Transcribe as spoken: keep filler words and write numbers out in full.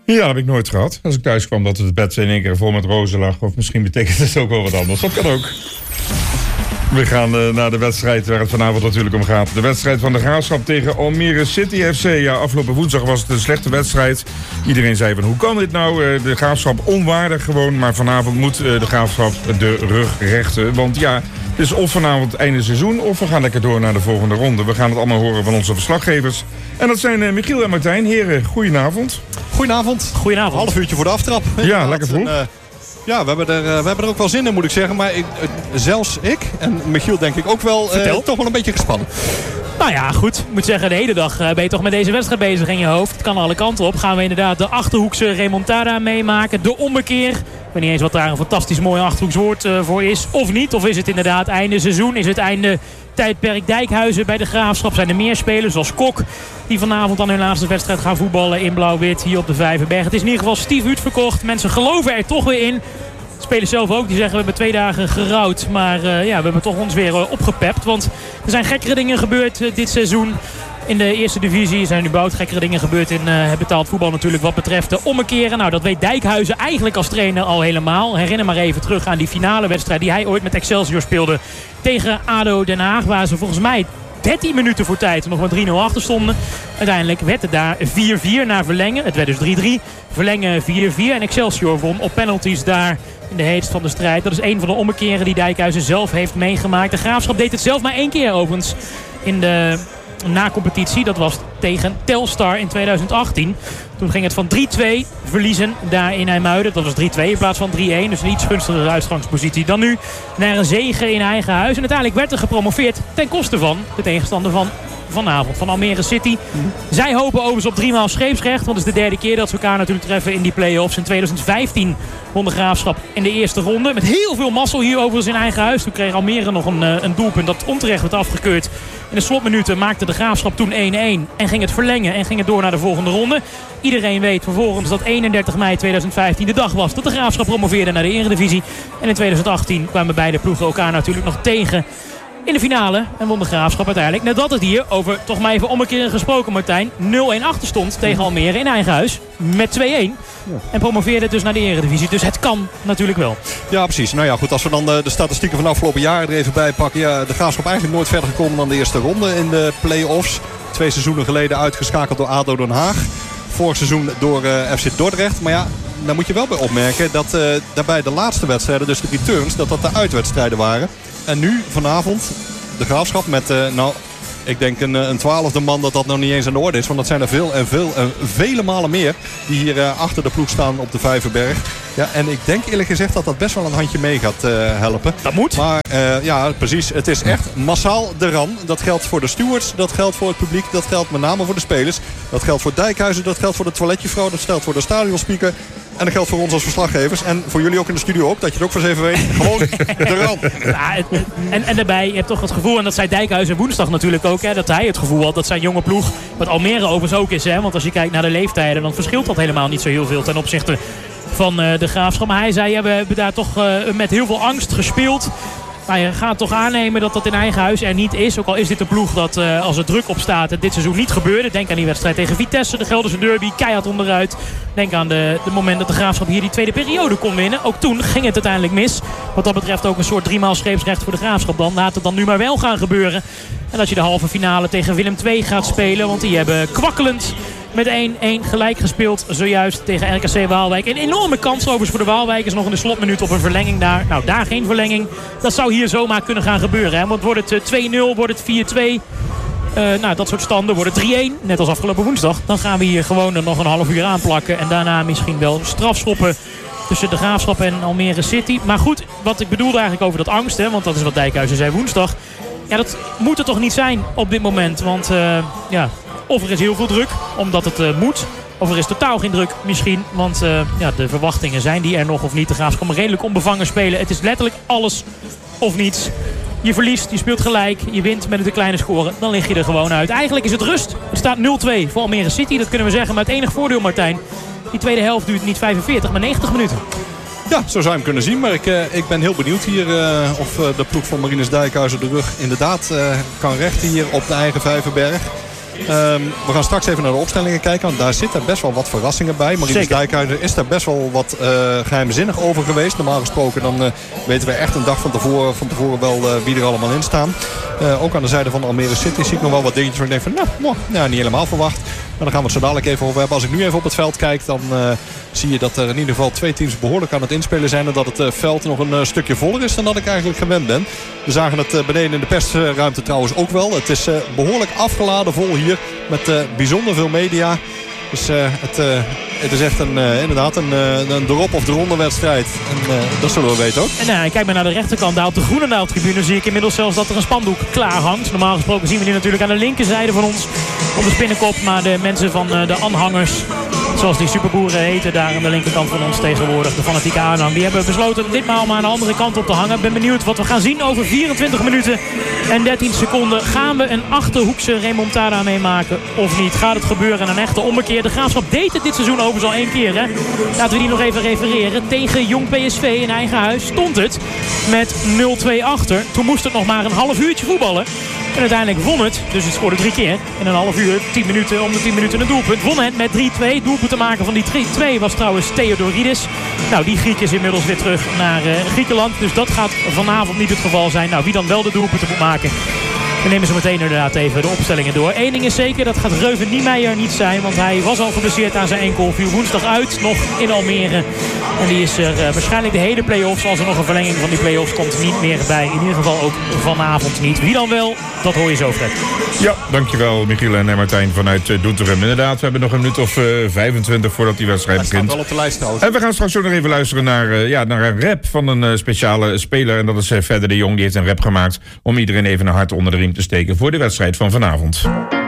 Ja, dat heb ik nooit gehad. Als ik thuis kwam dat het bed in één keer vol met rozen lag. Of misschien betekent het ook wel wat anders. Dat kan ook. We gaan uh, naar de wedstrijd waar het vanavond natuurlijk om gaat. De wedstrijd van de Graafschap tegen Almere City F C. Ja, afgelopen woensdag was het een slechte wedstrijd. Iedereen zei van hoe kan dit nou? Uh, de Graafschap onwaardig gewoon. Maar vanavond moet uh, de Graafschap de rug rechten. Want ja, het is of vanavond einde seizoen of we gaan lekker door naar de volgende ronde. We gaan het allemaal horen van onze verslaggevers. En dat zijn uh, Michiel en Martijn. Heren, goedenavond. Goedenavond. Goedenavond. Half uurtje voor de aftrap. Ja, lekker vroeg. En, uh, Ja, we hebben, er, we hebben er ook wel zin in, moet ik zeggen. Maar ik, zelfs ik, en Michiel denk ik ook wel, uh, toch wel een beetje gespannen. Nou ja, goed. Ik moet zeggen, de hele dag uh, ben je toch met deze wedstrijd bezig in je hoofd. Het kan alle kanten op. Gaan we inderdaad de Achterhoekse remontada meemaken. De ommekeer. Ik weet niet eens wat daar een fantastisch mooi Achterhoekswoord uh, voor is. Of niet. Of is het inderdaad einde seizoen? Is het einde tijdperk Dijkhuizen bij de Graafschap? Zijn er meer spelers zoals Kok die vanavond aan hun laatste wedstrijd gaan voetballen in blauw-wit hier op de Vijverberg. Het is in ieder geval stief uitverkocht. Mensen geloven er toch weer in. Spelers zelf ook, die zeggen we hebben twee dagen gerouwd. Maar uh, ja, we hebben toch ons weer uh, opgepept. Want er zijn gekkere dingen gebeurd uh, dit seizoen. In de eerste divisie zijn nu überhaupt gekkere dingen gebeurd in uh, het betaald voetbal natuurlijk wat betreft de ommekeren. Nou, dat weet Dijkhuizen eigenlijk als trainer al helemaal. Herinner maar even terug aan die finale wedstrijd die hij ooit met Excelsior speelde tegen ADO Den Haag. Waar ze volgens mij dertien minuten voor tijd nog maar drie nul achter stonden. Uiteindelijk werd het daar vier vier na verlengen. Het werd dus drie drie. Verlengen vier vier. En Excelsior won op penalties daar in de heetst van de strijd. Dat is een van de ommekeren die Dijkhuizen zelf heeft meegemaakt. De Graafschap deed het zelf maar één keer overigens in de na-competitie. Dat was tegen Telstar in tweeduizend achttien. Toen ging het van drie twee verliezen daar in IJmuiden. Dat was drie twee in plaats van drie een. Dus een iets gunstigere uitgangspositie dan nu. Naar een zege in eigen huis. En uiteindelijk werd er gepromoveerd ten koste van de tegenstander van vanavond. Van Almere City. Mm-hmm. Zij hopen overigens op driemaal scheepsrecht. Want het is de derde keer dat ze elkaar natuurlijk treffen in die play-offs. In tweeduizend vijftien won de Graafschap in de eerste ronde. Met heel veel mazzel hier overigens in eigen huis. Toen kreeg Almere nog een, een doelpunt dat onterecht werd afgekeurd. In de slotminuten maakte de Graafschap toen één een. En ging het verlengen en ging het door naar de volgende ronde. Iedereen weet vervolgens dat eenendertig mei tweeduizend vijftien de dag was dat de Graafschap promoveerde naar de Eredivisie. En in tweeduizend achttien kwamen beide ploegen elkaar natuurlijk nog tegen in de finale. En won de Graafschap uiteindelijk. Nadat het hier over, toch maar even omkeren gesproken Martijn, nul een achter stond tegen Almere in eigen huis. Met twee een. Ja. En promoveerde dus naar de Eredivisie. Dus het kan natuurlijk wel. Ja, precies. Nou ja, goed. Als we dan de, de statistieken van de afgelopen jaren er even bij pakken. Ja, de Graafschap eigenlijk nooit verder gekomen dan de eerste ronde in de play-offs. Twee seizoenen geleden uitgeschakeld door ADO Den Haag. Vorig seizoen door uh, F C Dordrecht. Maar ja, daar moet je wel bij opmerken dat uh, daarbij de laatste wedstrijden, dus de returns, dat dat de uitwedstrijden waren. En nu, vanavond, de Graafschap met, uh, nou, ik denk een, een twaalfde man dat dat nog niet eens aan de orde is. Want dat zijn er veel en veel en vele malen meer die hier uh, achter de ploeg staan op de Vijverberg. Ja, en ik denk eerlijk gezegd dat dat best wel een handje mee gaat uh, helpen. Dat moet. Maar uh, ja, precies. Het is echt massaal de ram. Dat geldt voor de stewards, dat geldt voor het publiek, dat geldt met name voor de spelers. Dat geldt voor Dijkhuizen, dat geldt voor de toiletjuffrouw, dat geldt voor de stadionspeaker. En dat geldt voor ons als verslaggevers. En voor jullie ook in de studio ook. Dat je het ook voor eens even weet. Gewoon de rand. Ja, en, en daarbij, je hebt toch het gevoel. En dat zei Dijkhuizen woensdag natuurlijk ook. Hè, dat hij het gevoel had dat zijn jonge ploeg. Wat Almere overigens ook is. Hè, want als je kijkt naar de leeftijden. Dan verschilt dat helemaal niet zo heel veel ten opzichte van uh, de Graafschap. Maar hij zei, ja, we hebben daar toch uh, met heel veel angst gespeeld. Maar je gaat toch aannemen dat dat in eigen huis er niet is. Ook al is dit een ploeg dat uh, als er druk op staat het dit seizoen niet gebeurde. Denk aan die wedstrijd tegen Vitesse, de Gelderse derby, keihard onderuit. Denk aan de, de moment dat de Graafschap hier die tweede periode kon winnen. Ook toen ging het uiteindelijk mis. Wat dat betreft ook een soort driemaal scheepsrecht voor de Graafschap dan. Laat het dan nu maar wel gaan gebeuren. En dat je de halve finale tegen Willem twee gaat spelen. Want die hebben kwakkelend met één een gelijk gespeeld zojuist tegen R K C Waalwijk. Een enorme kans overigens voor de Waalwijkers nog in de slotminuut op een verlenging daar. Nou, daar geen verlenging. Dat zou hier zomaar kunnen gaan gebeuren. Hè? Want wordt het twee nul, wordt het vier twee. Uh, nou, dat soort standen wordt het drie een. Net als afgelopen woensdag. Dan gaan we hier gewoon er nog een half uur aanplakken. En daarna misschien wel strafschoppen tussen de Graafschap en Almere City. Maar goed, wat ik bedoelde eigenlijk over dat angst. Hè, want dat is wat Dijkhuizen zei woensdag. Ja, dat moet er toch niet zijn op dit moment. Want uh, ja, of er is heel veel druk, omdat het uh, moet. Of er is totaal geen druk misschien. Want uh, ja, de verwachtingen zijn die er nog of niet. De Graafschap kan redelijk onbevangen spelen. Het is letterlijk alles of niets. Je verliest, je speelt gelijk, je wint met een kleine score. Dan lig je er gewoon uit. Eigenlijk is het rust. Het staat nul twee voor Almere City. Dat kunnen we zeggen. Maar het enige voordeel, Martijn. Die tweede helft duurt niet vijfenveertig, maar negentig minuten. Ja, zo zou je hem kunnen zien. Maar ik, uh, ik ben heel benieuwd hier uh, of uh, de ploeg van Marinus Dijkhuizen de rug inderdaad uh, kan rechten hier op de eigen Vijverberg. Um, we gaan straks even naar de opstellingen kijken. Want daar zitten best wel wat verrassingen bij. Marinus Dijkhuizen is daar best wel wat uh, geheimzinnig over geweest. Normaal gesproken dan uh, weten we echt een dag van tevoren, van tevoren wel uh, wie er allemaal in staan. Uh, ook aan de zijde van Almere City zie ik nog wel wat dingetjes waar ik denk van... nou, moh, nou niet helemaal verwacht. Maar dan gaan we het zo dadelijk even over hebben. Als ik nu even op het veld kijk, dan uh, zie je dat er in ieder geval twee teams behoorlijk aan het inspelen zijn. En dat het uh, veld nog een uh, stukje voller is dan dat ik eigenlijk gewend ben. We zagen het uh, beneden in de persruimte trouwens ook wel. Het is uh, behoorlijk afgeladen vol hier met uh, bijzonder veel media. Dus uh, het, uh, het is echt een, uh, inderdaad een, uh, een drop of de ronde wedstrijd. En uh, dat zullen we weten ook. En nou, kijk maar naar de rechterkant. Daar op de Groenendaal-tribune zie ik inmiddels zelfs dat er een spandoek klaar hangt. Normaal gesproken zien we die natuurlijk aan de linkerzijde van ons op de spinnenkop. Maar de mensen van uh, de aanhangers, zoals die superboeren heten, daar aan de linkerkant van ons tegenwoordig, de fanatieke aanhang, die hebben besloten ditmaal maar aan de andere kant op te hangen. Ik ben benieuwd wat we gaan zien over vierentwintig minuten en dertien seconden. Gaan we een achterhoekse remontada meemaken of niet? Gaat het gebeuren? Een echte ommekeer. De Graafschap deed het dit seizoen overigens al één keer. Hè? Laten we die nog even refereren. Tegen Jong P S V in eigen huis stond het met nul twee achter. Toen moest het nog maar een half uurtje voetballen. En uiteindelijk won het. Dus het scoorde drie keer. In een half uur, tien minuten, om de tien minuten een doelpunt. Won het met drie twee. Doelpunt te maken van die drie twee was trouwens Theodoridis. Nou, die Griek is inmiddels weer terug naar uh, Griekenland. Dus dat gaat vanavond niet het geval zijn. Nou, wie dan wel de doelpunten moet maken, we nemen zo meteen inderdaad even de opstellingen door. Eén ding is zeker, dat gaat Reuven Niemeyer niet zijn. Want hij was al geblesseerd aan zijn enkel. Viel woensdag uit, nog in Almere. En die is er uh, waarschijnlijk de hele play-offs, als er nog een verlenging van die play-offs komt, niet meer bij. In ieder geval ook vanavond niet. Wie dan wel, dat hoor je zo, Fred. Ja, dankjewel Michiel en Martijn vanuit uh, Doetinchem. Inderdaad, we hebben nog een minuut of uh, vijfentwintig voordat die wedstrijd begint. Hij staat wel op de lijst trouwens. En we gaan straks ook nog even luisteren naar, uh, ja, naar een rap van een uh, speciale speler. En dat is uh, Verder de Jong, die heeft een rap gemaakt om iedereen even een hart onder de riem te steken voor de wedstrijd van vanavond.